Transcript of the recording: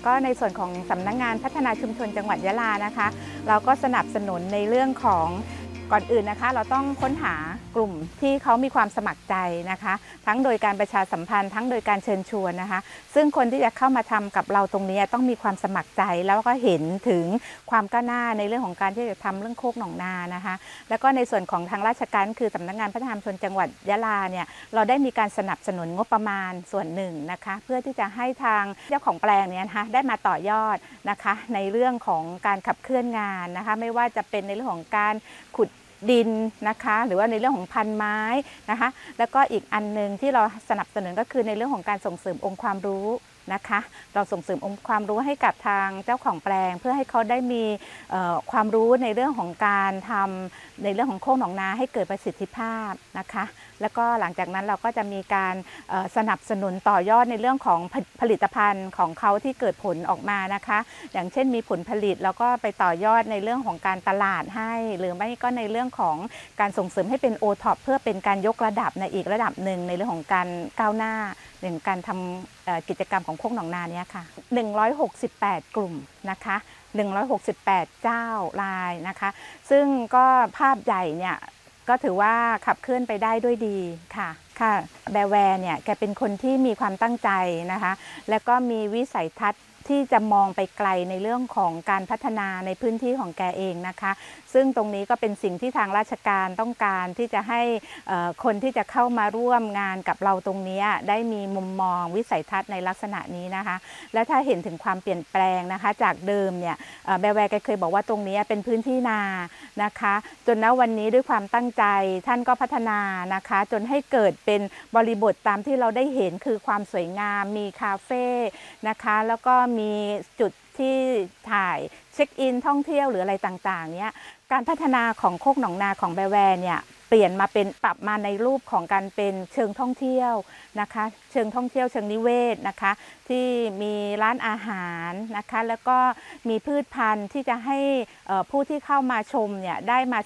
ก็ในส่วนของสำนักงานพัฒนาชุมชนจังหวัดยะลานะคะเราก็สนับสนุนในเรื่องของก่อนอื่นนะคะเราต้องค้นหากลุ่มที่เขามีความสมัครใจนะคะทั้งโดยการประชาสัมพันธ์ทั้งโดยการเชิญชวนนะคะซึ่งคนที่จะเข้ามาทำกับเราตรงนี้ต้องมีความสมัครใจแล้วก็เห็นถึงความก้าวหน้าในเรื่องของการที่จะทำเรื่องโคกหนองนานะคะแล้วก็ในส่วนของทางราชการคือสำนักงานพัฒนาชุมชนจังหวัดยะลาเนี่ยเราได้มีการสนับสนุนงบประมาณส่วนหนึ่งนะคะเพื่อที่จะให้ทางเจ้าของแปลงเนี่ยนะคะได้มาต่อยอดนะคะในเรื่องของการขับเคลื่อนงานนะคะไม่ว่าจะเป็นในเรื่องของการขุดดินนะคะหรือว่าในเรื่องของพันไม้นะคะแล้วก็อีกอันนึงที่เราสนับสนุนก็คือในเรื่องของการส่งเสริมองค์ความรู้นะคะเราส่งเสริมองค์ความรู้ให้กับทางเจ้าของแปลงเพื่อให้เขาได้มีความรู้ในเรื่องของการทำในเรื่องของโคกหนองนาให้เกิดประสิทธิภาพนะคะแล้วก็หลังจากนั้นเราก็จะมีการสนับสนุนต่อยอดในเรื่องของผลิตภัณฑ์ของเขาที่เกิดผลออกมานะคะอย่างเช่นมีผลผลิตแล้วก็ไปต่อยอดในเรื่องของการตลาดให้หรือไม่ก็ในเรื่องของการส่งเสริมให้เป็น OTOP เพื่อเป็นการยกระดับในอีกระดับหนึ่งในเรื่องของการก้าวหน้าในการทำกิจกรรมของโคกหนองนานี้ค่ะ168 กลุ่มนะคะ168 เจ้ารายนะคะซึ่งก็ภาพใหญ่เนี่ยก็ถือว่าขับเคลื่อนไปได้ด้วยดีค่ะแบแวร์เนี่ยแกเป็นคนที่มีความตั้งใจนะคะแล้วก็มีวิสัยทัศน์ที่จะมองไปไกลในเรื่องของการพัฒนาในพื้นที่ของแกเองนะคะซึ่งตรงนี้ก็เป็นสิ่งที่ทางราชการต้องการที่จะให้คนที่จะเข้ามาร่วมงานกับเราตรงนี้ได้มีมุมมองวิสัยทัศน์ในลักษณะนี้นะคะและถ้าเห็นถึงความเปลี่ยนแปลงนะคะจากเดิมเนี่ยแบแวร์แกเคยบอกว่าตรงนี้เป็นพื้นที่นานะคะจนณวันนี้ด้วยความตั้งใจท่านก็พัฒนานะคะจนให้เกิดเป็นบริบทตามที่เราได้เห็นคือความสวยงามมีคาเฟ่นะคะแล้วก็มีจุดที่ถ่ายเช็คอินท่องเที่ยวหรืออะไรต่างๆเนี่ยการพัฒนาของโคกหนองนาของแบแวร์เนี่ยเปลี่ยนมาเป็นปรับมาในรูปของการเป็นเชิงท่องเที่ยวนะคะเชิงท่องเที่ยวเชิงนิเวศนะคะที่มีร้านอาหารนะคะแล้วก็มีพืชพันธุ์ที่จะให้ผู้ที่เข้ามาชมเนี่ยได้มา